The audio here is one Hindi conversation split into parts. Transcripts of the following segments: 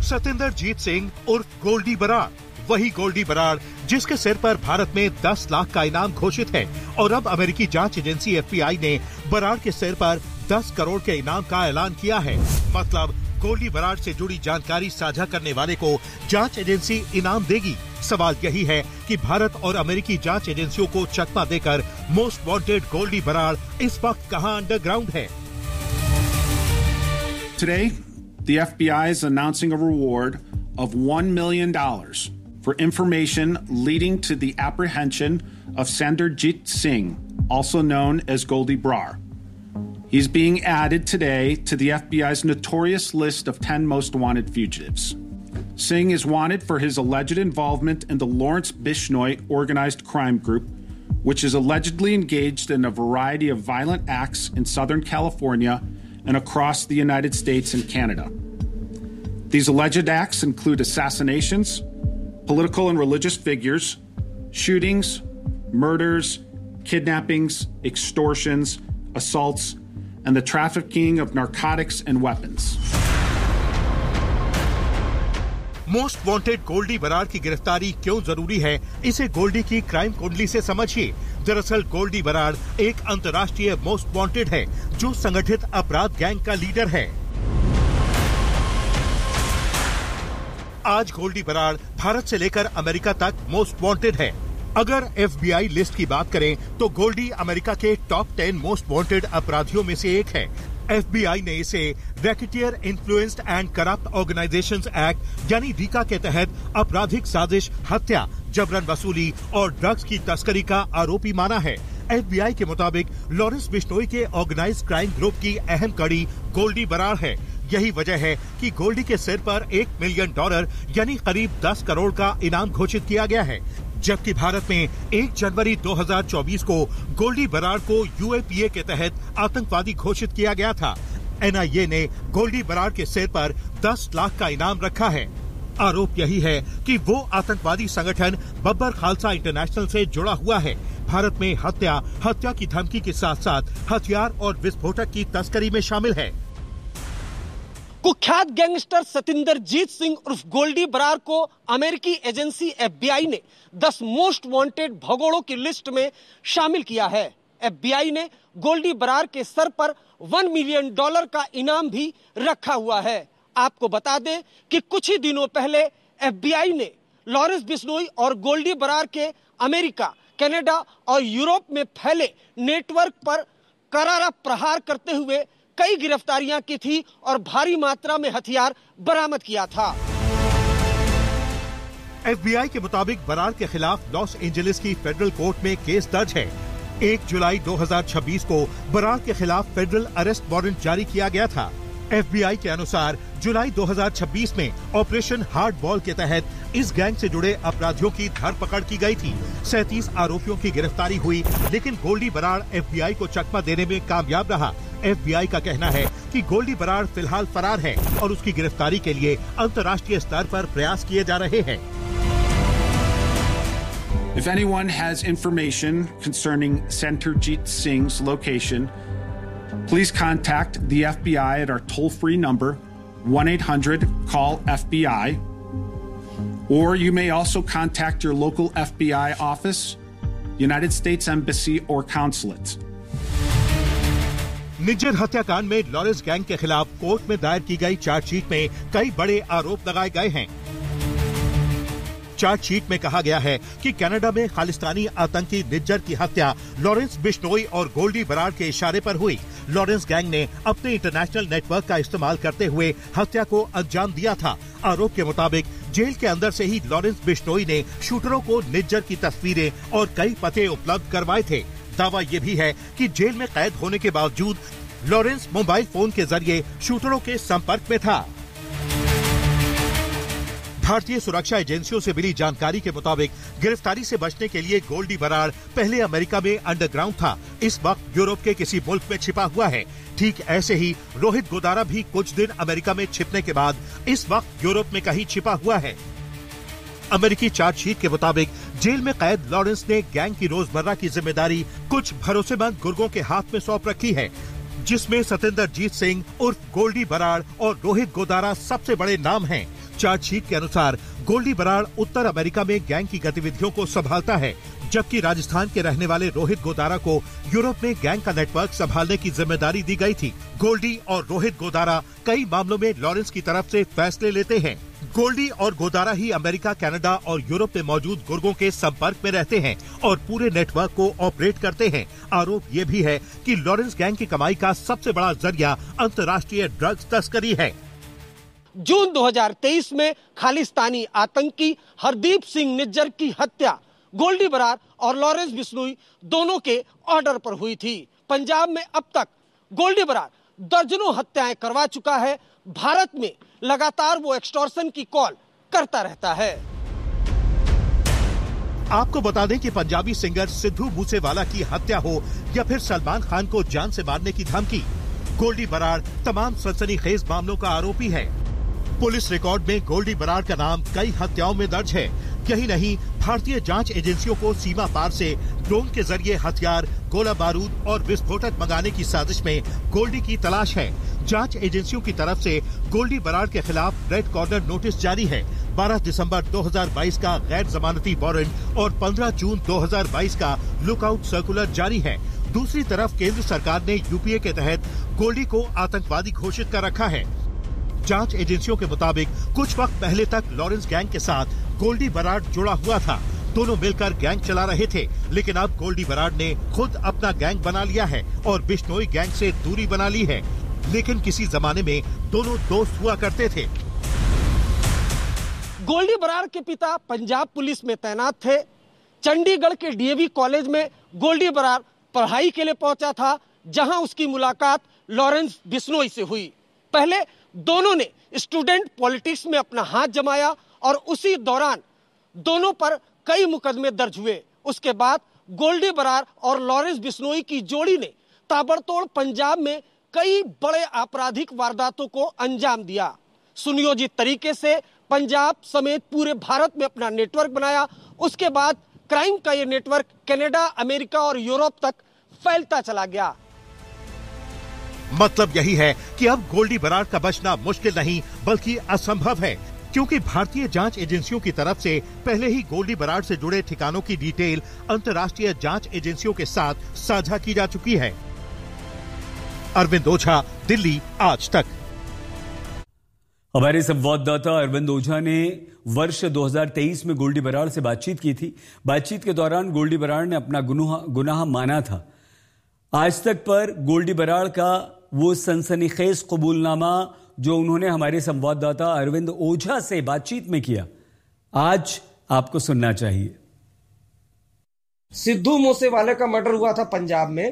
सतिंदर जीत सिंह उर्फ गोल्डी बराड़, वही गोल्डी बराड़ जिसके सिर पर भारत में 10 लाख का इनाम घोषित है और अब अमेरिकी जांच एजेंसी FBI ने बराड़ के सिर पर 10 करोड़ के इनाम का ऐलान किया है। मतलब गोल्डी बराड़ से जुड़ी जानकारी साझा करने वाले को जांच एजेंसी इनाम देगी। सवाल यही है कि भारत और अमेरिकी जांच एजेंसियों को चकमा देकर मोस्ट वांटेड गोल्डी बराड़ इस वक्त कहां अंडरग्राउंड है। Today, the FBI is announcing a reward of $1 million for information leading to the apprehension of Sanderjeet Singh, also known as Goldie Brar. He's being added today to the FBI's notorious list of 10 most wanted fugitives. Singh is wanted for his alleged involvement in the Lawrence Bishnoi organized crime group, which is allegedly engaged in a variety of violent acts in Southern California and across the United States and Canada. These alleged acts include assassinations, political and religious figures, shootings, murders, kidnappings, extortions, assaults, and the trafficking of narcotics and weapons. Most wanted Goldy Brar की गिरफ्तारी क्यों जरूरी है, इसे गोल्डी की क्राइम कुंडली से समझिए। दरअसल गोल्डी बराड़ एक अंतर्राष्ट्रीय मोस्ट वांटेड है जो संगठित अपराध गैंग का लीडर है। आज गोल्डी बराड़ भारत से लेकर अमेरिका तक मोस्ट वांटेड है। अगर FBI लिस्ट की बात करें तो गोल्डी अमेरिका के टॉप 10 मोस्ट वांटेड अपराधियों में से एक है। FBI ने इसे racketeer influenced and corrupt organisations act यानी RICA के तहत आपराधिक साजिश, हत्या, जबरन वसूली और ड्रग्स की तस्करी का आरोपी माना है। FBI के मुताबिक लॉरेंस बिश्नोई के ऑर्गेनाइज्ड क्राइम ग्रुप की अहम कड़ी गोल्डी बराड़ है। यही वजह है कि गोल्डी के सिर पर $1 मिलियन यानी करीब 10 करोड़ का इनाम घोषित किया गया है। जबकि भारत में 1 जनवरी 2024 को गोल्डी बराड़ को UAPA के तहत आतंकवादी घोषित किया गया था। NIA ने गोल्डी बराड़ के सिर पर 10 लाख का इनाम रखा है। आरोप यही है कि वो आतंकवादी संगठन बब्बर खालसा इंटरनेशनल से जुड़ा हुआ है। भारत में हत्या की धमकी के साथ साथ हथियार और विस्फोटक की तस्करी में शामिल है। कुख्यात गैंगस्टर सतिंदर जीत सिंह उर्फ गोल्डी बराड़ को अमेरिकी एजेंसी FBI ने 10 मोस्ट वांटेड भगोड़ों की लिस्ट में शामिल किया है। FBI ने गोल्डी बराड़ के सर पर $1 मिलियन का इनाम भी रखा हुआ है। आपको बता दें कि कुछ ही दिनों पहले FBI ने लॉरेंस बिश्नोई और गोल्डी बराड़ के अमेरिका, कनाडा और यूरोप में फैले नेटवर्क पर करारा प्रहार करते हुए कई गिरफ्तारियां की थी और भारी मात्रा में हथियार बरामद किया था। FBI के मुताबिक बराड़ के खिलाफ लॉस एंजलिस की फेडरल कोर्ट में केस दर्ज है। 1 जुलाई 2026 को बराड़ के खिलाफ फेडरल अरेस्ट वारंट जारी किया गया था। FBI के अनुसार जुलाई 2026 में ऑपरेशन हार्ड बॉल के तहत इस गैंग से जुड़े अपराधियों की धरपकड़ की गई थी। 37 आरोपियों की गिरफ्तारी हुई, लेकिन गोल्डी बराड़ FBI को चकमा देने में कामयाब रहा। FBI का कहना है कि गोल्डी बराड़ फिलहाल फरार है और उसकी गिरफ्तारी के लिए अंतर्राष्ट्रीय स्तर पर प्रयास किए जा रहे हैं। If anyone has information concerning Sanderjeet Singh's location, please contact the FBI at our toll-free number 1-800-CALL-FBI, or you may also contact your local FBI office, United States Embassy or Consulate. Nijjar हत्याकांड में लॉरेंस गैंग के खिलाफ कोर्ट में दायर की गई चार्जशीट में कई बड़े आरोप लगाए गए हैं। चार्जशीट में कहा गया है कि कनाडा में खालिस्तानी आतंकी निज्जर की हत्या लॉरेंस बिश्नोई और गोल्डी बराड़ के इशारे पर हुई। लॉरेंस गैंग ने अपने इंटरनेशनल नेटवर्क का इस्तेमाल करते हुए हत्या को अंजाम दिया था। आरोप के मुताबिक जेल के अंदर से ही लॉरेंस बिश्नोई ने शूटरों को निज्जर की तस्वीरें और कई पते उपलब्ध करवाए थे। दावा ये भी है कि जेल में कैद होने के बावजूद लॉरेंस मोबाइल फोन के जरिए शूटरों के संपर्क में था। भारतीय सुरक्षा एजेंसियों से मिली जानकारी के मुताबिक गिरफ्तारी से बचने के लिए गोल्डी बराड़ पहले अमेरिका में अंडरग्राउंड था, इस वक्त यूरोप के किसी मुल्क में छिपा हुआ है। ठीक ऐसे ही रोहित गोदारा भी कुछ दिन अमेरिका में छिपने के बाद इस वक्त यूरोप में कहीं छिपा हुआ है। अमेरिकी चार्जशीट के मुताबिक जेल में कैद लॉरेंस ने गैंग की रोजमर्रा की जिम्मेदारी कुछ भरोसेमंद गुर्गों के हाथ में सौंप रखी है, जिसमें सतिंदर जीत सिंह उर्फ गोल्डी बराड़ और रोहित गोदारा सबसे बड़े नाम हैं। चार्जशीट के अनुसार गोल्डी बराड़ उत्तर अमेरिका में गैंग की गतिविधियों को संभालता है, जबकि राजस्थान के रहने वाले रोहित गोदारा को यूरोप में गैंग का नेटवर्क संभालने की जिम्मेदारी दी गई थी। गोल्डी और रोहित गोदारा कई मामलों में लॉरेंस की तरफ से फैसले लेते हैं। गोल्डी और गोदारा ही अमेरिका, कनाडा और यूरोप में मौजूद गुर्गों के संपर्क में रहते हैं और पूरे नेटवर्क को ऑपरेट करते हैं। आरोप ये भी है कि लॉरेंस गैंग की कमाई का सबसे बड़ा जरिया अंतर्राष्ट्रीय ड्रग्स तस्करी है। जून 2023 में खालिस्तानी आतंकी हरदीप सिंह निज्जर की हत्या गोल्डी बराड़ और लॉरेंस बिश्नोई दोनों के ऑर्डर पर हुई थी। पंजाब में अब तक गोल्डी बराड़ दर्जनों हत्याएं करवा चुका है। भारत में लगातार वो एक्सटॉर्शन की कॉल करता रहता है। आपको बता दें कि पंजाबी सिंगर सिद्धू मूसेवाला की हत्या हो या फिर सलमान खान को जान से मारने की धमकी, गोल्डी बराड़ तमाम सनसनीखेज मामलों का आरोपी है। पुलिस रिकॉर्ड में गोल्डी बराड़ का नाम कई हत्याओं में दर्ज है। यही नहीं, भारतीय जांच एजेंसियों को सीमा पार से ड्रोन के जरिए हथियार, गोला बारूद और विस्फोटक मंगाने की साजिश में गोल्डी की तलाश है। जांच एजेंसियों की तरफ से गोल्डी बराड़ के खिलाफ रेड कॉर्नर नोटिस जारी है। 12 दिसंबर 2022 का गैर जमानती वारंट और 15 जून 2022 का लुकआउट सर्कुलर जारी है। दूसरी तरफ केंद्र सरकार ने यूपीए के तहत गोल्डी को आतंकवादी घोषित कर रखा है। जांच एजेंसियों के मुताबिक कुछ वक्त पहले तक लॉरेंस गैंग के साथ गोल्डी बराड़ जुड़ा हुआ था। दोनों मिलकर गैंग चला रहे थे, लेकिन अब गोल्डी बराड़ ने खुद अपना गैंग बना लिया है और बिश्नोई गैंग से दूरी बना ली है। लेकिन किसी जमाने में दोनों दोस्त हुआ करते थे। गोल्डी बराड़ के पिता पंजाब पुलिस में तैनात थे। चंडीगढ़ के डीएवी कॉलेज में गोल्डी बराड़ पढ़ाई के लिए पहुंचा था, जहां उसकी मुलाकात लॉरेंस बिश्नोई से हुई। पहले दोनों ने स्टूडेंट पॉलिटिक्स में अपना हाथ जमाया और उसी दौरान दोनों पर कई मुकदमे दर्ज हुए। उसके बाद गोल्डी बराड़ और लॉरेंस बिश्नोई की जोड़ी ने ताबड़तोड़ पंजाब में कई बड़े आपराधिक वारदातों को अंजाम दिया। सुनियोजित तरीके से पंजाब समेत पूरे भारत में अपना नेटवर्क बनाया। उसके बाद क्राइम का ये नेटवर्क कनाडा, अमेरिका और यूरोप तक फैलता चला गया। मतलब यही है कि अब गोल्डी बराड़ का बचना मुश्किल नहीं बल्कि असंभव है, क्योंकि भारतीय जांच एजेंसियों की तरफ से पहले ही गोल्डी बराड़ से जुड़े ठिकानों की डिटेल अंतर्राष्ट्रीय जांच एजेंसियों के साथ साझा की जा चुकी है। अरविंद ओझा, दिल्ली, आज तक। हमारे संवाददाता अरविंद ओझा ने वर्ष 2023 में गोल्डी बराड़ से बातचीत की थी। बातचीत के दौरान गोल्डी बराड़ ने अपना गुनाह माना था। आज तक पर गोल्डी बराड़ का वो सनसनीखेज कबूलनामा जो उन्होंने हमारे संवाददाता अरविंद ओझा से बातचीत में किया, आज आपको सुनना चाहिए। सिद्धू मूसेवाले का मर्डर हुआ था पंजाब में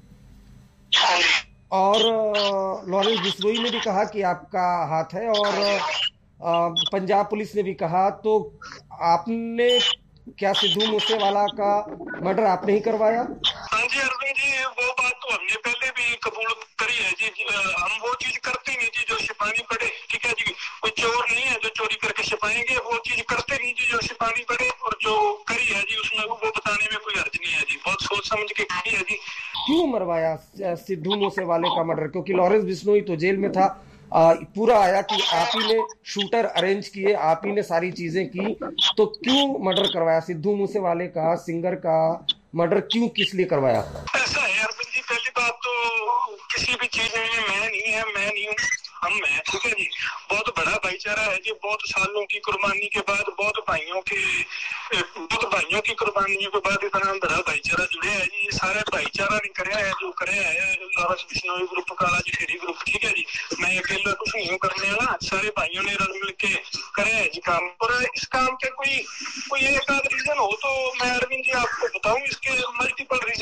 और लॉरेंस बिश्नोई ने भी कहा कि आपका हाथ है और पंजाब पुलिस ने भी कहा। तो आपने क्या सिद्धू मूसेवाला का मर्डर आपने ही करवाया? हाँ जी अरविंद जी, वो बात तो हमने पहले भी कबूल करी है जी। हम वो चीज करते नहीं जी जो छिपानी पड़े, ठीक है जी। कोई चोर नहीं है जो चोरी करके छिपाएंगे, वो चीज करते नहीं जी जो छिपानी पड़े। और जो करी है जी उसमें वो बताने में कोई हर्ज नहीं है जी। बहुत सोच समझ के करी है जी। क्यों मरवाया सिद्धू मूसेवाले का मर्डर? क्योंकि लॉरेंस बिश्नोई तो जेल में था। पूरा आया कि आप ही ने शूटर अरेंज किए, आप ही ने सारी चीजें की, तो क्यों मर्डर करवाया? सिद्धू मूसेवाले का, सिंगर का मर्डर क्यों, किस लिए करवाया? ऐसा है अरविंद जी, पहली बात तो किसी भी चीज में मैं नहीं हूँ, हम हैं, ठीक है जी। बहुत बड़ा भाईचारा है जी। बहुत सालों की कुर्बानी के बाद, बहुत भाइयों की कुर्बानियों के बाद इतना बड़ा भाईचारा जुड़े है जी। ये सारे भाईचारा ने कराया है जो कराया है लॉरेंस बिश्नोई ग्रुप, काला जी खेड़ी ग्रुप, ठीक है जी। मैं अकेला कुछ नहीं हूँ करने वाला, सारे भाइयों ने रल मिल के कराया है जी काम। और इस काम के कोई एक आध रीजन हो तो मैं अरविंद जी आपको बताऊं, इसके मल्टीपल रीजन